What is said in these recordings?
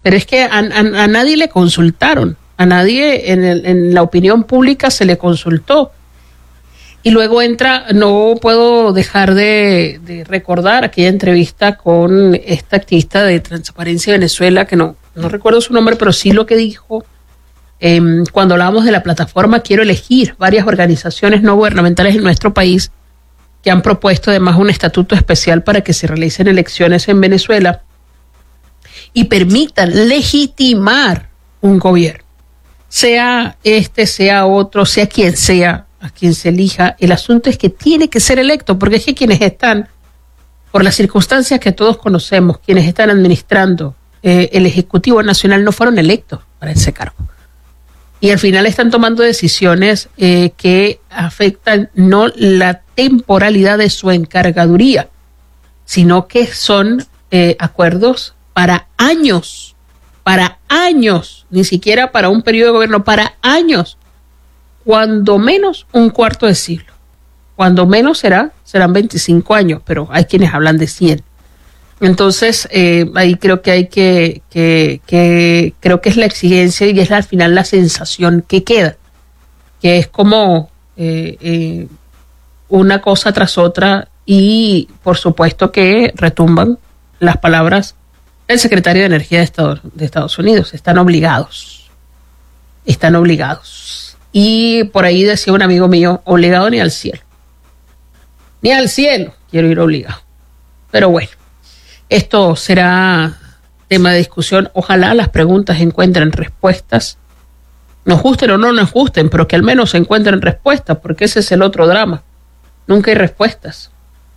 Pero es que a nadie le consultaron, a nadie en la opinión pública se le consultó. Y luego no puedo dejar de recordar aquella entrevista con esta activista de Transparencia Venezuela, que no recuerdo su nombre, pero sí lo que dijo cuando hablábamos de la plataforma Quiero Elegir, varias organizaciones no gubernamentales en nuestro país que han propuesto además un estatuto especial para que se realicen elecciones en Venezuela y permitan legitimar un gobierno, sea sea otro, sea quien sea, a quien se elija. El asunto es que tiene que ser electo, porque es que quienes están, por las circunstancias que todos conocemos, quienes están administrando el Ejecutivo Nacional no fueron electos para ese cargo. Y al final están tomando decisiones que afectan no la temporalidad de su encargaduría, sino que son acuerdos para años, ni siquiera para un periodo de gobierno, para años. Cuando menos un cuarto de siglo, cuando menos serán 25 años, pero hay quienes hablan de 100. Entonces, ahí creo que hay creo que es la exigencia y es al final la sensación que queda, que es como una cosa tras otra y por supuesto que retumban las palabras del secretario de Energía de Estados Unidos, están obligados. Y por ahí decía un amigo mío, obligado ni al cielo. Ni al cielo quiero ir obligado. Pero bueno, esto será tema de discusión. Ojalá las preguntas encuentren respuestas. Nos gusten o no nos gusten, pero que al menos se encuentren respuestas, porque ese es el otro drama. Nunca hay respuestas.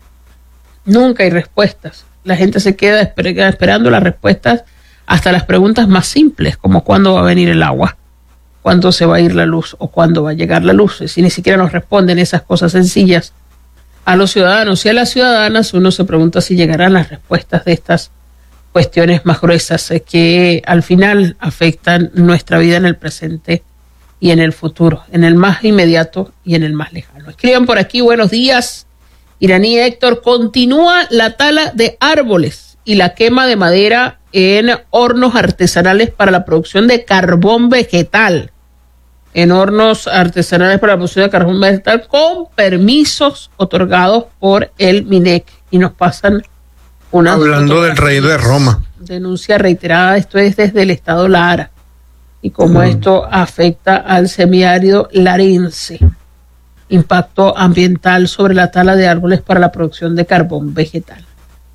La gente se queda esperando las respuestas hasta las preguntas más simples, como cuándo va a venir el agua, cuándo se va a ir la luz o cuándo va a llegar la luz. Si ni siquiera nos responden esas cosas sencillas a los ciudadanos y a las ciudadanas, uno se pregunta si llegarán las respuestas de estas cuestiones más gruesas que al final afectan nuestra vida en el presente y en el futuro, en el más inmediato y en el más lejano. Escriban por aquí, buenos días. Iraní Héctor, continúa la tala de árboles y la quema de madera en hornos artesanales para la producción de carbón vegetal. En hornos artesanales para la producción de carbón vegetal con permisos otorgados por el MINEC. Y nos pasan una... Hablando del rey de Roma. Denuncia reiterada, esto es desde el estado Lara. Y cómo esto afecta al semiárido larense. Impacto ambiental sobre la tala de árboles para la producción de carbón vegetal.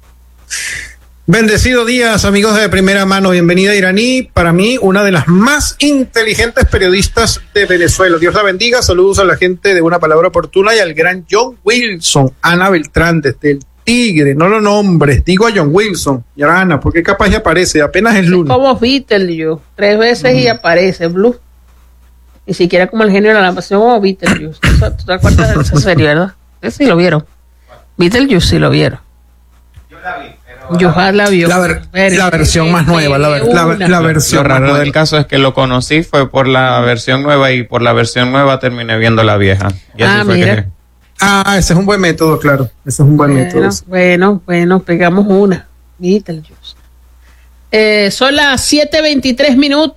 Bendecidos días, amigos de Primera Mano. Bienvenida, Iraní. Para mí, una de las más inteligentes periodistas de Venezuela. Dios la bendiga. Saludos a la gente de Una Palabra Oportuna y al gran John Wilson. Ana Beltrán, desde el Tigre. No lo nombres. Digo a John Wilson. Y a Ana, porque capaz ya aparece. Apenas es lunes. Como Beetlejuice. 3 veces y aparece. Blue. Ni siquiera como el genio de la lampación como Beetlejuice. ¿Tú te acuerdas de esa serie, verdad? Sí lo vieron. Beetlejuice sí lo vieron. Yo la vi. Johan la vio. La versión más nueva, la versión. Lo raro del caso es que lo conocí fue por la versión nueva y por la versión nueva terminé viendo la vieja. Y así fue mira. Ese es un buen método, claro. Ese es un buen método. Bueno, pegamos una. Beetlejuice. Son las 7:23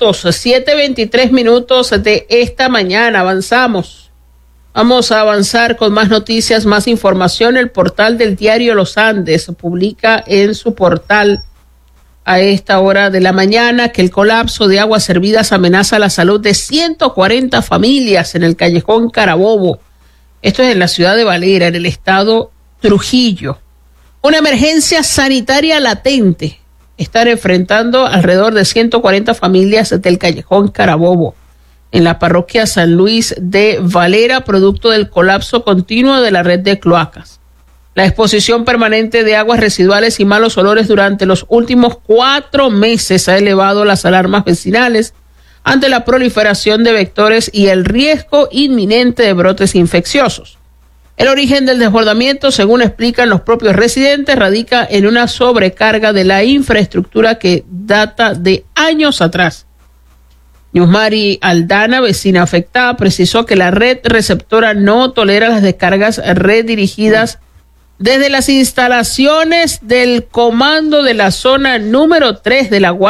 minutos de esta mañana. Avanzamos. Vamos a avanzar con más noticias, más información. El portal del diario Los Andes publica en su portal a esta hora de la mañana que el colapso de aguas servidas amenaza la salud de 140 familias en el callejón Carabobo. Esto es en la ciudad de Valera, en el estado Trujillo. Una emergencia sanitaria latente. Están enfrentando alrededor de 140 familias del callejón Carabobo en la parroquia San Luis de Valera, producto del colapso continuo de la red de cloacas. La exposición permanente de aguas residuales y malos olores durante los últimos 4 meses ha elevado las alarmas vecinales ante la proliferación de vectores y el riesgo inminente de brotes infecciosos. El origen del desbordamiento, según explican los propios residentes, radica en una sobrecarga de la infraestructura que data de años atrás. Yusmari Aldana, vecina afectada, precisó que la red receptora no tolera las descargas redirigidas desde las instalaciones del comando de la zona número 3 de la Guardia